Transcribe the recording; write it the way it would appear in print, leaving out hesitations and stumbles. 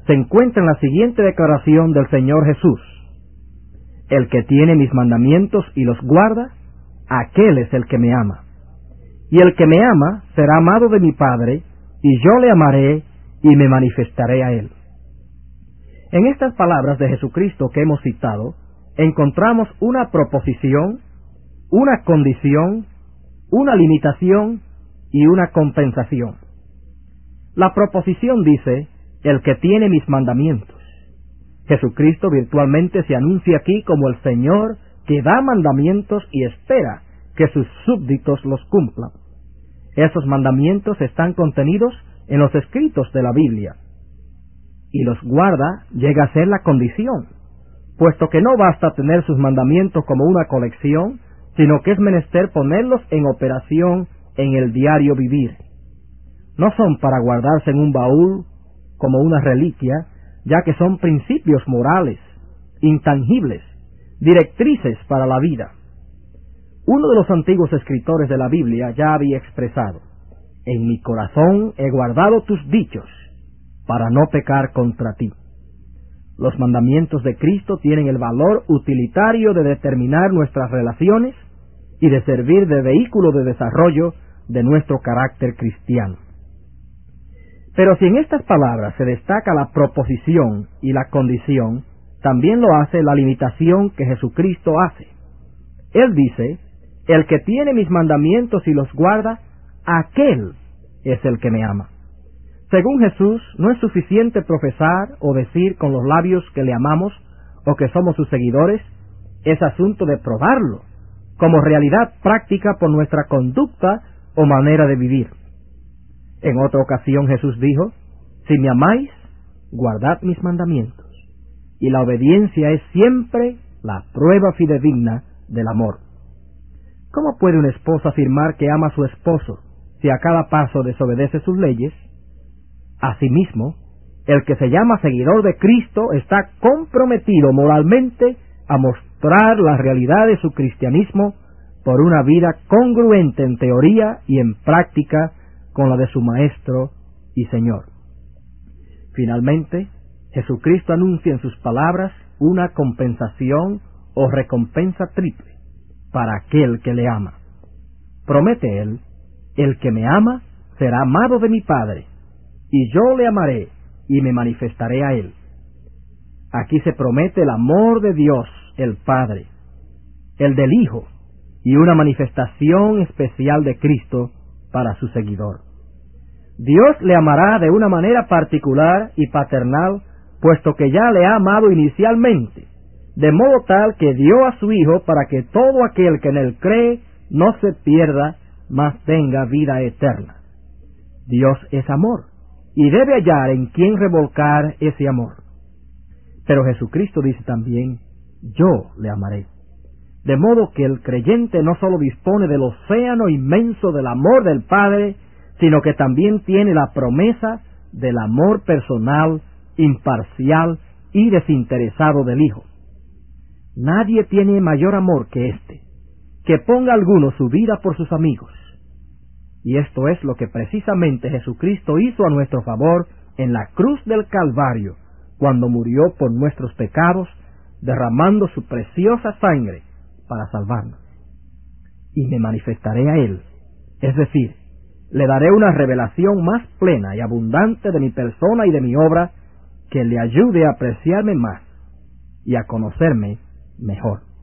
se encuentra en la siguiente declaración del Señor Jesús: el que tiene mis mandamientos y los guarda, aquel es el que me ama. Y el que me ama será amado de mi Padre, y yo le amaré y me manifestaré a él. En estas palabras de Jesucristo que hemos citado, encontramos una proposición, una condición, una limitación y una compensación. La proposición dice: el que tiene mis mandamientos. Jesucristo virtualmente se anuncia aquí como el Señor que da mandamientos y espera que sus súbditos los cumplan. Esos mandamientos están contenidos en los escritos de la Biblia. Y los guarda llega a ser la condición, puesto que no basta tener sus mandamientos como una colección, sino que es menester ponerlos en operación en el diario vivir. No son para guardarse en un baúl como una reliquia, ya que son principios morales, intangibles, directrices para la vida. Uno de los antiguos escritores de la Biblia ya había expresado: en mi corazón he guardado tus dichos, para no pecar contra ti. Los mandamientos de Cristo tienen el valor utilitario de determinar nuestras relaciones y de servir de vehículo de desarrollo de nuestro carácter cristiano. Pero si en estas palabras se destaca la proposición y la condición, también lo hace la limitación que Jesucristo hace. Él dice: el que tiene mis mandamientos y los guarda, aquel es el que me ama. Según Jesús, no es suficiente profesar o decir con los labios que le amamos o que somos sus seguidores. Es asunto de probarlo como realidad práctica por nuestra conducta o manera de vivir. En otra ocasión Jesús dijo: si me amáis, guardad mis mandamientos. Y la obediencia es siempre la prueba fidedigna del amor. ¿Cómo puede una esposa afirmar que ama a su esposo si a cada paso desobedece sus leyes? Asimismo, el que se llama seguidor de Cristo está comprometido moralmente a mostrar la realidad de su cristianismo por una vida congruente en teoría y en práctica con la de su Maestro y Señor. Finalmente, Jesucristo anuncia en sus palabras una compensación o recompensa triple para aquel que le ama. Promete Él: el que me ama será amado de mi Padre, y yo le amaré y me manifestaré a él. Aquí se promete el amor de Dios, el Padre, el del Hijo, y una manifestación especial de Cristo para su seguidor. Dios le amará de una manera particular y paternal, puesto que ya le ha amado inicialmente, de modo tal que dio a su Hijo para que todo aquel que en él cree no se pierda, mas tenga vida eterna. Dios es amor, y debe hallar en quien revolcar ese amor. Pero Jesucristo dice también: yo le amaré. De modo que el creyente no sólo dispone del océano inmenso del amor del Padre, sino que también tiene la promesa del amor personal, imparcial y desinteresado del Hijo. Nadie tiene mayor amor que este, que ponga alguno su vida por sus amigos. Y esto es lo que precisamente Jesucristo hizo a nuestro favor en la cruz del Calvario, cuando murió por nuestros pecados, derramando su preciosa sangre para salvarnos. Y me manifestaré a él, es decir, le daré una revelación más plena y abundante de mi persona y de mi obra, que le ayude a apreciarme más y a conocerme mejor.